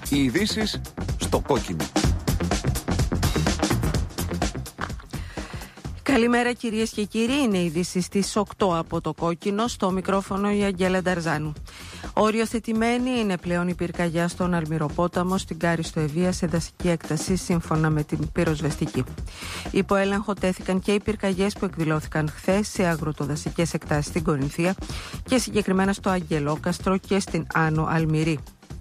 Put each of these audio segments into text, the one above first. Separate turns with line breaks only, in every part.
Οι ειδήσεις στο κόκκινο.
Καλημέρα κυρίες και κύριοι, είναι οι ειδήσεις στις 8 από το κόκκινο, στο μικρόφωνο η Αγγέλα Νταρζάνου. Οριοθετημένη είναι πλέον η πυρκαγιά στον Αλμυροπόταμο στην Κάριστο Ευεία σε δασική έκταση σύμφωνα με την πυροσβεστική. Υπό έλεγχο τέθηκαν και οι πυρκαγιές που εκδηλώθηκαν χθες σε αγροτοδασικές εκτάσεις στην Κορινθία και συγκεκριμένα στο Αγγελόκαστρο και στην Άνω Αλμυρή.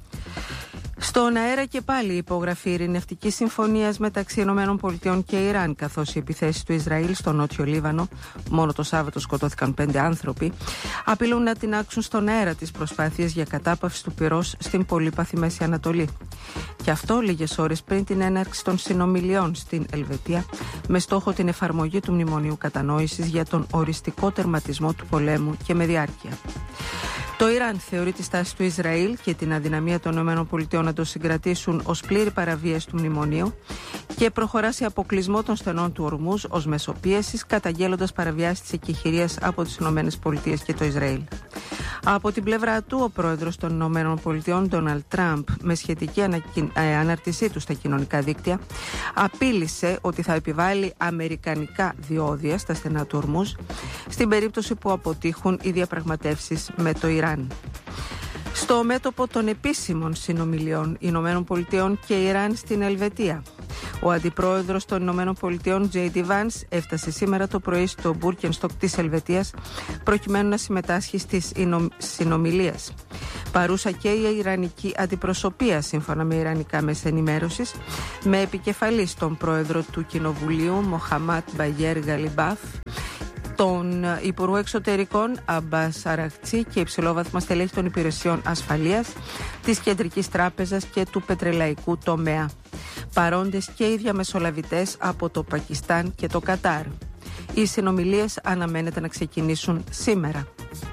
Στον αέρα και πάλι η υπογραφή ειρηνευτικής συμφωνίας μεταξύ ΗΠΑ και Ιράν, καθώς οι επιθέσεις του Ισραήλ στο νότιο Λίβανο, μόνο το Σάββατο σκοτώθηκαν 5 άνθρωποι, απειλούν να τινάξουν στον αέρα τις προσπάθειες για κατάπαυση του πυρός στην πολύπαθη Μέση Ανατολή. Και αυτό λίγες ώρες πριν την έναρξη των συνομιλιών στην Ελβετία, με στόχο την εφαρμογή του Μνημονίου Κατανόησης για τον οριστικό τερματισμό του πολέμου και με διάρκεια. Το Ιράν θεωρεί τη στάση του Ισραήλ και την αδυναμία των ΗΠΑ να το συγκρατήσουν ως πλήρη παραβίαση του μνημονίου και προχωρά σε αποκλεισμό των στενών του Ορμούζ ως μεσοπίεσης, καταγγέλλοντας παραβιάσεις της εκεχηρίας από τις ΗΠΑ και το Ισραήλ. Από την πλευρά του, ο πρόεδρος των ΗΠΑ, Ντόναλντ Τραμπ, με σχετική ανάρτησή του στα κοινωνικά δίκτυα, απείλησε ότι θα επιβάλλει αμερικανικά διόδια στα στενά του Ορμούζ στην περίπτωση που αποτύχουν οι διαπραγματεύσεις με το Ιράν. Στο μέτωπο των επίσημων συνομιλιών ΗΠΑ και Ιράν στην Ελβετία, ο αντιπρόεδρος των ΗΠΑ, J.D. Vance, έφτασε σήμερα το πρωί στο Μπούρκενστοκ της Ελβετίας προκειμένου να συμμετάσχει στις συνομιλίες. Παρούσα και η Ιρανική αντιπροσωπεία, σύμφωνα με ιρανικά μέσα ενημέρωσης, με επικεφαλής τον πρόεδρο του Κοινοβουλίου, Μοχαμάτ Μπαγέρ Γαλιμπάφ, τον Υπουργό Εξωτερικών Αμπάς Αραχτσί και υψηλόβαθμα στελέχη των υπηρεσιών ασφαλείας, της Κεντρικής Τράπεζας και του πετρελαϊκού τομέα. Παρόντες και οι διαμεσολαβητές από το Πακιστάν και το Κατάρ. Οι συνομιλίες αναμένεται να ξεκινήσουν σήμερα.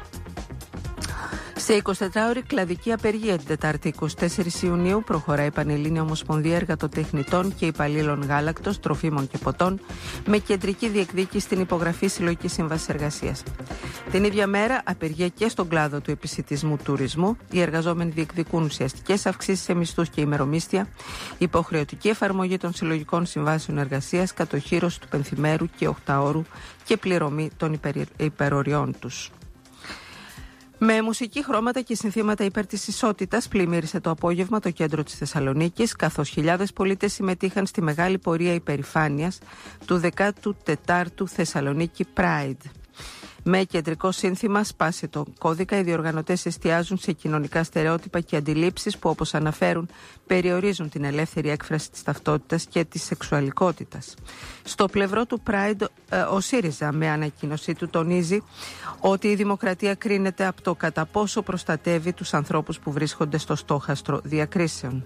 Σε 24ωρη κλαδική απεργία την Τετάρτη 24 Ιουνίου προχωράει η Πανελλήνια Ομοσπονδία Εργατοτεχνητών και Υπαλλήλων Γάλακτος, Τροφίμων και Ποτών, με κεντρική διεκδίκηση στην υπογραφή συλλογικής σύμβασης εργασίας. Την ίδια μέρα, απεργία και στον κλάδο του επισιτισμού τουρισμού. Οι εργαζόμενοι διεκδικούν ουσιαστικές αυξήσεις σε μισθούς και ημερομίσθια, υποχρεωτική εφαρμογή των συλλογικών συμβάσεων εργασίας, κατοχύρωση του πενθημέρου και οχταώρου και πληρωμή των υπεροριών τους. Με μουσική, χρώματα και συνθήματα υπέρ της ισότητας πλημμύρισε το απόγευμα το κέντρο της Θεσσαλονίκης, καθώς χιλιάδες πολίτες συμμετείχαν στη μεγάλη πορεία υπερηφάνειας του 14ου Θεσσαλονίκη Pride. Με κεντρικό σύνθημα «Σπάσε τον κώδικα», οι διοργανωτές εστιάζουν σε κοινωνικά στερεότυπα και αντιλήψεις που, όπως αναφέρουν, περιορίζουν την ελεύθερη έκφραση της ταυτότητας και της σεξουαλικότητας. Στο πλευρό του Pride, ο ΣΥΡΙΖΑ με ανακοίνωσή του τονίζει ότι η δημοκρατία κρίνεται από το κατά πόσο προστατεύει τους ανθρώπους που βρίσκονται στο στόχαστρο διακρίσεων.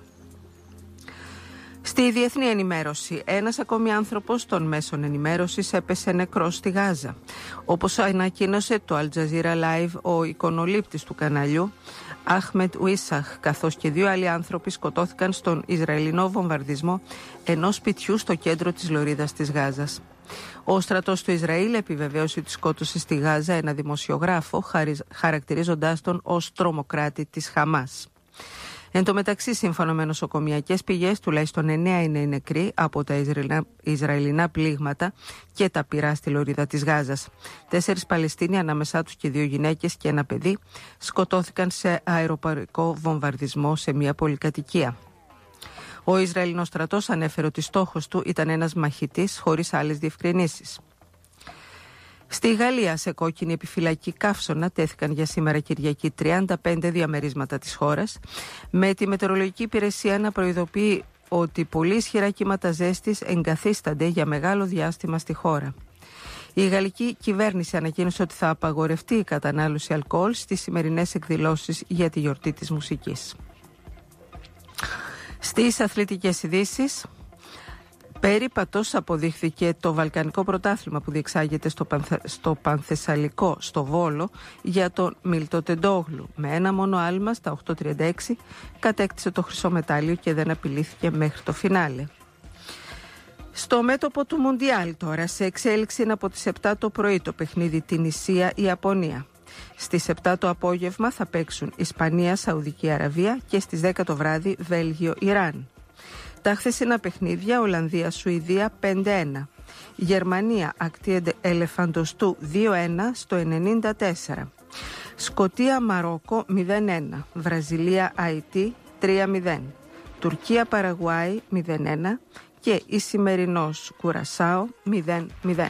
Στη διεθνή ενημέρωση, ένας ακόμη άνθρωπος των μέσων ενημέρωσης έπεσε νεκρός στη Γάζα. Όπως ανακοίνωσε το Al Jazeera Live, ο εικονολήπτης του καναλιού, Αχμεντ Ουίσαχ, καθώς και 2 άλλοι άνθρωποι σκοτώθηκαν στον Ισραηλινό βομβαρδισμό ενός σπιτιού στο κέντρο της λωρίδας της Γάζας. Ο στρατός του Ισραήλ επιβεβαίωσε ότι σκότωσε στη Γάζα ένα δημοσιογράφο, χαρακτηρίζοντάς τον ως τρομοκράτη της Χαμάς. Εν τω μεταξύ, σύμφωνα με νοσοκομιακές πηγές, τουλάχιστον 9 είναι οι νεκροί από τα Ισραηλινά πλήγματα και τα πυρά στη λωρίδα της Γάζας. 4 Παλαιστίνοι, ανάμεσά τους και 2 γυναίκες και ένα παιδί, σκοτώθηκαν σε αεροπορικό βομβαρδισμό σε μια πολυκατοικία. Ο Ισραηλινός στρατός ανέφερε ότι στόχος του ήταν ένας μαχητής χωρίς άλλες διευκρινήσεις. Στη Γαλλία, σε κόκκινη επιφυλακή καύσωνα, τέθηκαν για σήμερα Κυριακή 35 διαμερίσματα της χώρας, με τη μετεωρολογική υπηρεσία να προειδοποιεί ότι πολύ ισχυρά κύματα ζέστης εγκαθίστανται για μεγάλο διάστημα στη χώρα. Η γαλλική κυβέρνηση ανακοίνωσε ότι θα απαγορευτεί η κατανάλωση αλκοόλ στις σημερινές εκδηλώσεις για τη γιορτή της μουσικής. Στις αθλητικές ειδήσεις, περίπατος αποδείχθηκε το Βαλκανικό Πρωτάθλημα που διεξάγεται στο Πανθεσσαλικό, στο Βόλο, για τον Μίλτο Τεντόγλου. Με ένα μόνο άλμα στα 8.36 κατέκτησε το χρυσό μετάλλιο και δεν απειλήθηκε μέχρι το φινάλε. Στο μέτωπο του Μουντιάλ τώρα, σε εξέλιξη είναι από τις 7 το πρωί το παιχνίδι Τινησία-Ιαπωνία. Στις 7 το απόγευμα θα παίξουν Ισπανία, Σαουδική Αραβία και στις 10 το βράδυ Βέλγιο, Ιράν. Τα χθεσινά παιχνίδια: Ολλανδία, Σουηδία 5-1. Γερμανία, Ακτή Ελεφαντοστού 2-1 στο 94. Σκωτία, Μαρόκο 0-1. Βραζιλία, Αϊτή 3-0. Τουρκία, Παραγουάη 0-1 και Ισημερινός, Κουρασάο 0-0.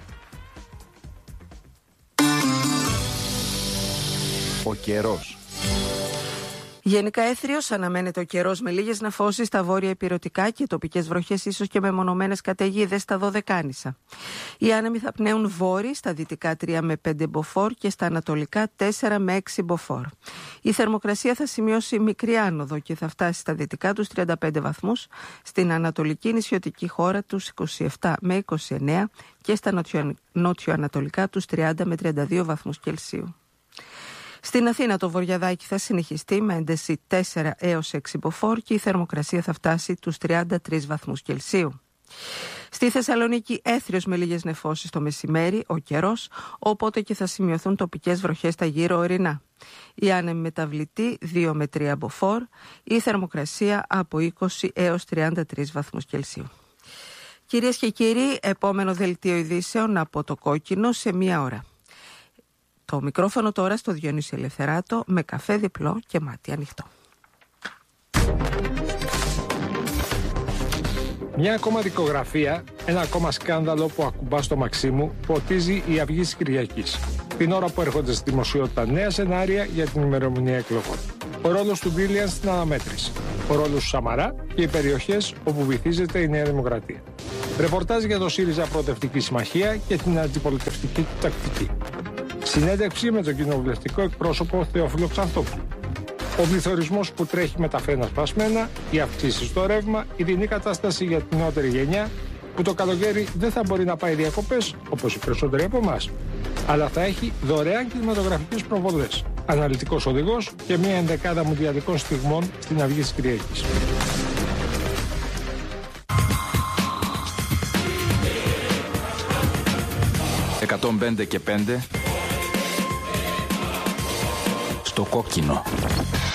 Ο καιρός.
Γενικά έθριος αναμένεται ο καιρός με λίγες νεφώσεις στα βόρεια ηπειρωτικά και τοπικές βροχές, ίσως και με μονομένες καταιγίδες στα Δωδεκάνησα. Οι άνεμοι θα πνέουν βόρειοι στα δυτικά 3 με 5 μποφόρ και στα ανατολικά 4 με 6 μποφόρ. Η θερμοκρασία θα σημειώσει μικρή άνοδο και θα φτάσει στα δυτικά τους 35 βαθμούς, στην ανατολική νησιωτική χώρα τους 27 με 29 και στα νότιο-ανατολικά τους 30 με 32 βαθμούς Κελσίου. Στην Αθήνα το βορειαδάκι θα συνεχιστεί με ένταση 4 έως 6 μποφόρ και η θερμοκρασία θα φτάσει τους 33 βαθμούς Κελσίου. Στη Θεσσαλονίκη έθριος με λίγες νεφώσεις το μεσημέρι, ο καιρός, οπότε και θα σημειωθούν τοπικές βροχές στα γύρω ορεινά. Η άνεμη μεταβλητή 2 με 3 μποφόρ, η θερμοκρασία από 20 έως 33 βαθμούς Κελσίου. Κυρίες και κύριοι, επόμενο δελτίο ειδήσεων από το Κόκκινο σε 1 ώρα. Το μικρόφωνο τώρα στο Διονύση Ελευθεράτο με καφέ διπλό και μάτι ανοιχτό.
Μια ακόμα δικογραφία, ένα ακόμα σκάνδαλο που ακουμπά στο μαξί μου, ποτίζει η Αυγή της Κυριακής. Την ώρα που έρχονται στη δημοσιότητα νέα σενάρια για την ημερομηνία εκλογών. Ο ρόλος του Μπίλιαν στην αναμέτρηση. Ο ρόλος του Σαμαρά και οι περιοχές όπου βυθίζεται η Νέα Δημοκρατία. Ρεπορτάζ για το ΣΥΡΙΖΑ Προοδευτική Συμμαχία και την αντιπολιτευτική του τακτική. Συνέντευξη με τον κοινοβουλευτικό εκπρόσωπο Θεόφιλο Ξανθόπουλο. Ο πληθωρισμός που τρέχει με τα φρένα σπασμένα, οι αυξήσεις στο ρεύμα, η δινή κατάσταση για την νεότερη γενιά, που το καλοκαίρι δεν θα μπορεί να πάει διακοπές, όπως οι περισσότεροι από εμάς, αλλά θα έχει δωρεάν κινηματογραφικές προβολές, αναλυτικός οδηγός και μια ενδεκάδα μουντιαλικών στιγμών στην Αυγή της Κυριακής.
«105 και 5» στο Κόκκινο.